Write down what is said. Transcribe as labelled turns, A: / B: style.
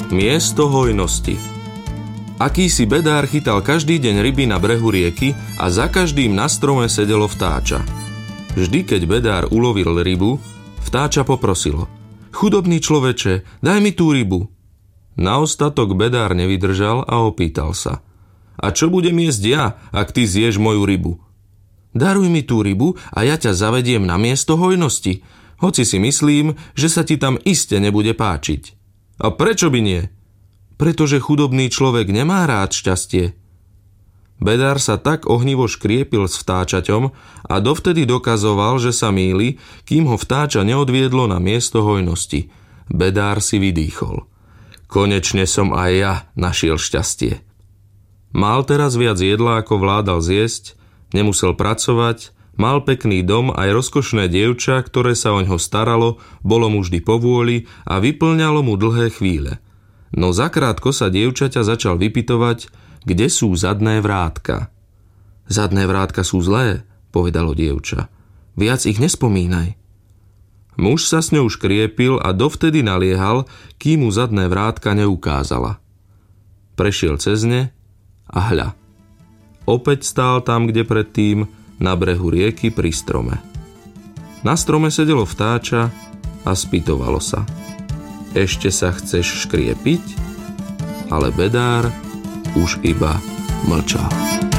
A: Miesto hojnosti. Akýsi bedár chytal každý deň ryby na brehu rieky a za každým na strome sedelo vtáča. Vždy, keď bedár ulovil rybu, vtáča poprosilo: Chudobný človeče, daj mi tú rybu. Na ostatok bedár nevydržal a opýtal sa: A čo budem jesť ja, ak ty zješ moju rybu? Daruj mi tú rybu a ja ťa zavediem na miesto hojnosti, hoci si myslím, že sa ti tam iste nebude páčiť. A prečo by nie? Pretože chudobný človek nemá rád šťastie. Bedár sa tak ohnivo škriepil s vtáčaťom a dovtedy dokazoval, že sa mýli, kým ho vtáča neodviedlo na miesto hojnosti. Bedár si vydýchol: Konečne som aj ja našiel šťastie. Mal teraz viac jedla, ako vládal zjesť, nemusel pracovať, mal pekný dom, aj rozkošné dievča, ktoré sa oňho staralo, bolo mu vždy povôli a vyplňalo mu dlhé chvíle. No zakrátko sa dievčaťa začal vypytovať, kde sú zadné vrátka. Zadné vrátka sú zlé, povedalo dievča. Viac ich nespomínaj. Muž sa s ňou škriepil a dovtedy naliehal, kým mu zadné vrátka neukázala. Prešiel cez ne a hľa. Opäť stál tam, kde predtým, na brehu rieky pri strome. Na strome sedelo vtáča a spýtovalo sa: Ešte sa chceš škriepiť? Ale bedár už iba mlčal.